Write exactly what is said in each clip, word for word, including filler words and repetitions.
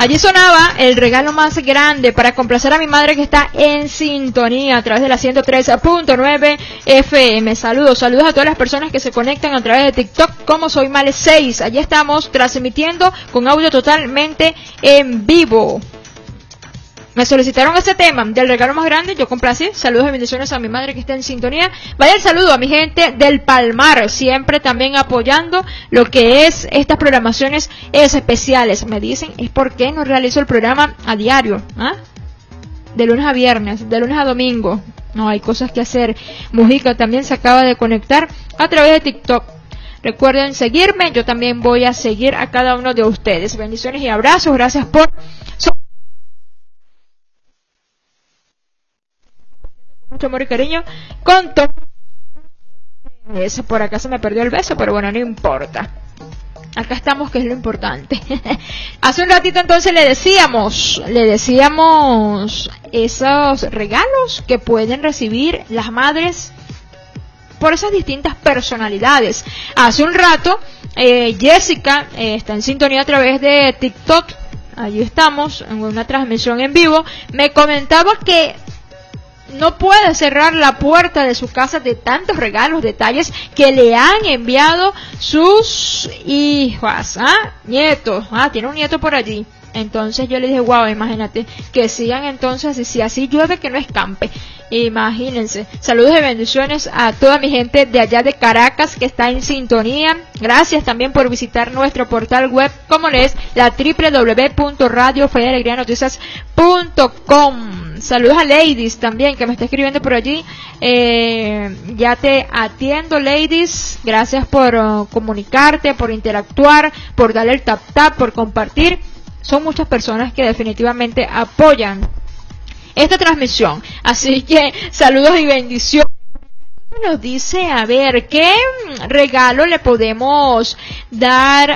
Allí sonaba el regalo más grande para complacer a mi madre que está en sintonía a través de la ciento tres punto nueve F M. Saludos, saludos a todas las personas que se conectan a través de TikTok como Soy Male seis. Allí estamos transmitiendo con audio totalmente en vivo. Me solicitaron este tema del regalo más grande, yo complací. Saludos y bendiciones a mi madre que está en sintonía. Vaya el saludo a mi gente del Palmar, siempre también apoyando lo que es estas programaciones especiales. Me dicen, ¿es por qué no realizo el programa a diario? ¿Ah? De lunes a viernes, de lunes a domingo. No, hay cosas que hacer. Mujica también se acaba de conectar a través de TikTok. Recuerden seguirme, yo también voy a seguir a cada uno de ustedes. Bendiciones y abrazos, gracias por... mucho amor y cariño con todo. Eso, por acá se me perdió el beso, pero bueno, no importa. Acá estamos, que es lo importante. Hace un ratito entonces le decíamos, le decíamos esos regalos que pueden recibir las madres por esas distintas personalidades. Hace un rato, eh, Jessica eh, está en sintonía a través de TikTok. Allí estamos, en una transmisión en vivo. Me comentaba que no puede cerrar la puerta de su casa de tantos regalos, detalles que le han enviado sus hijas, ¿ah? Nietos, ah, tiene un nieto por allí. Entonces yo le dije, wow, imagínate, que sigan entonces, y si así llueve que no escampe. Imagínense. Saludos y bendiciones a toda mi gente de allá de Caracas que está en sintonía. Gracias también por visitar nuestro portal web, como les, la doble u doble u doble u punto radio fe y alegría noticias punto com. Saludos a Ladies también, que me está escribiendo por allí. Eh, ya te atiendo, Ladies. Gracias por uh, comunicarte, por interactuar, por darle el tap tap, por compartir. Son muchas personas que definitivamente apoyan esta transmisión. Así que saludos y bendiciones. Nos dice, a ver, ¿qué regalo le podemos dar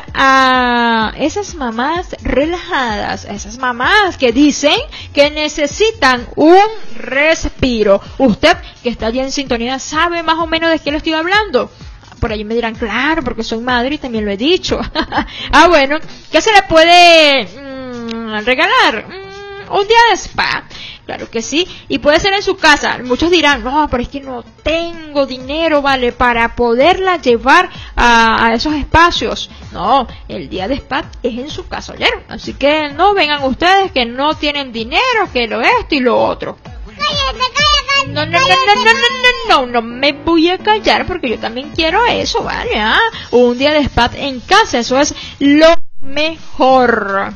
a esas mamás relajadas? A esas mamás que dicen que necesitan un respiro. Usted que está allí en sintonía sabe más o menos de qué le estoy hablando. Por allí me dirán, claro, porque soy madre y también lo he dicho. Ah, bueno, ¿qué se le puede mmm, regalar? Mm, un día de spa. Claro que sí, y puede ser en su casa. Muchos dirán, no, pero es que no tengo dinero, vale, para poderla llevar a, a esos espacios. No, el día de spa es en su casa, ¿oyeron? Así que no vengan ustedes que no tienen dinero, que lo esto y lo otro. No, no, no, no, no, no, no, no, no me voy a callar porque yo también quiero eso, ¿vale? ¿Ah? Un día de spa en casa, eso es lo mejor.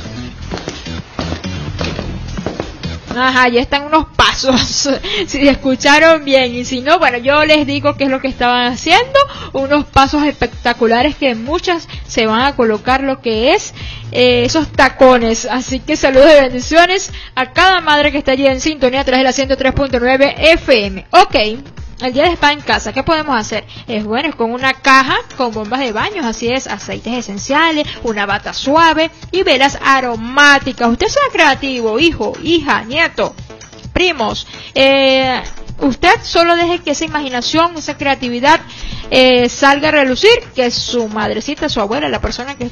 Ajá, ya están unos pasos, si escucharon bien, y si no, bueno, yo les digo qué es lo que estaban haciendo, unos pasos espectaculares que muchas se van a colocar lo que es eh, esos tacones. Así que saludos y bendiciones a cada madre que está allí en sintonía a través de la ciento tres punto nueve F M. Ok. El día de spa en casa, ¿qué podemos hacer? Es bueno, es con una caja con bombas de baños, así es, aceites esenciales, una bata suave y velas aromáticas. Usted sea creativo, hijo, hija, nieto, primos. Eh, usted solo deje que esa imaginación, esa creatividad eh, salga a relucir, que su madrecita, su abuela, la persona que